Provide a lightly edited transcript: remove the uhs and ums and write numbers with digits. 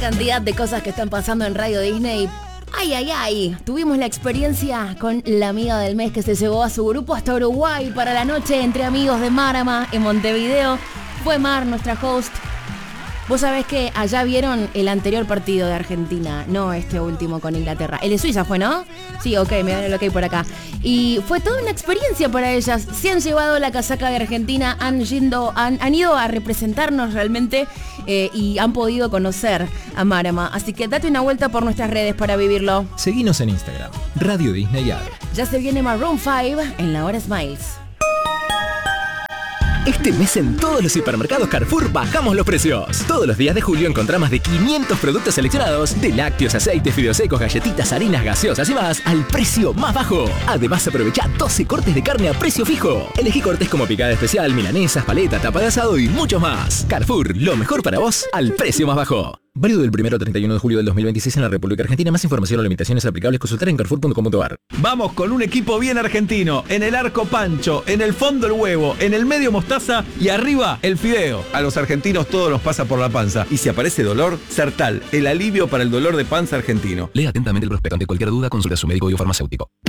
Cantidad de cosas que están pasando en Radio Disney. Ay, ay, ay. Tuvimos la experiencia con la amiga del mes que se llevó a su grupo hasta Uruguay para la noche entre amigos de Marama en Montevideo. Fue Mar, nuestra host. Vos sabés que allá vieron el anterior partido de Argentina, no este último con Inglaterra. El de Suiza fue, ¿no? Sí, ok, me dan el ok por acá. Y fue toda una experiencia para ellas. Se han llevado la casaca de Argentina, han ido a representarnos realmente y han podido conocer a Marama. Así que date una vuelta por nuestras redes para vivirlo. Seguinos en Instagram, Radio Disney Ad. Ya se viene Maroon 5 en la hora Smiles. Este mes en todos los supermercados Carrefour bajamos los precios. Todos los días de julio encontrá más de 500 productos seleccionados, de lácteos, aceites, fideos secos, galletitas, harinas, gaseosas y más, al precio más bajo. Además aprovechá 12 cortes de carne a precio fijo. Elegí cortes como picada especial, milanesas, paleta, tapa de asado y mucho más. Carrefour, lo mejor para vos al precio más bajo. Válido del 1 al 31 de julio del 2026 en la República Argentina. Más información o limitaciones aplicables consultar en carrefour.com.ar. Vamos con un equipo bien argentino. En el arco Pancho, en el fondo el huevo, en el medio mostaza y arriba el fideo. A los argentinos todo nos pasa por la panza. Y si aparece dolor, Sertal, el alivio para el dolor de panza argentino. Lea atentamente el prospecto. Ante cualquier duda, consulta a su médico o farmacéutico.